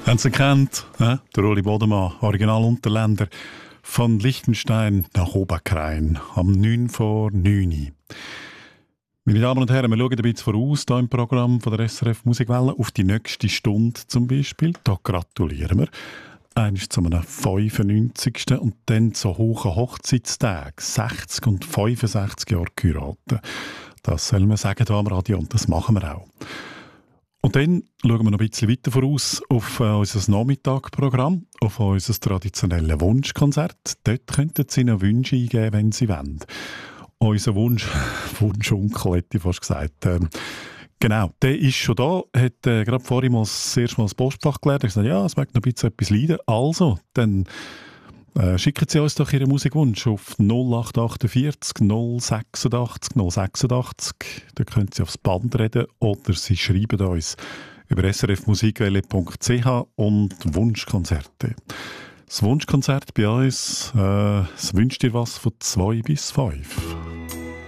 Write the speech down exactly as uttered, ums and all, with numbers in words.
Haben Sie kennt, äh? Der Uli Bodemann, Originalunterländer von Liechtenstein nach Oberkrein am neun vor neun. Meine Damen und Herren, wir schauen ein bisschen voraus hier im Programm von der S R F Musikwelle auf die nächste Stunde zum Beispiel. Da gratulieren wir. Eines zu einem fünfundneunzigsten und dann zu hohen Hochzeitstagen, sechzig und fünfundsechzig Jahre geheiratet. Das soll man sagen hier am Radio und das machen wir auch. Und dann schauen wir noch ein bisschen weiter voraus auf äh, unser Nachmittagsprogramm, auf unser traditionelles Wunschkonzert. Dort könnten Sie noch Wünsche eingeben, wenn Sie wollen. Unser Wunsch, Wunschonkel hätte ich fast gesagt. Ähm, genau, der ist schon da, hat äh, gerade vorhin mal das erste Mal das Postfach gelernt. Er hat gesagt, ja, es mag noch ein bisschen etwas leiden. Also, dann äh, schicken Sie uns doch Ihren Musikwunsch auf null acht achtundvierzig null sechsundachtzig null sechsundachtzig. Da können Sie aufs Band reden oder Sie schreiben uns über s r f musikwelle punkt c h und Wunschkonzerte. Das Wunschkonzert bei uns, äh, es wünscht dir was von zwei bis fünf.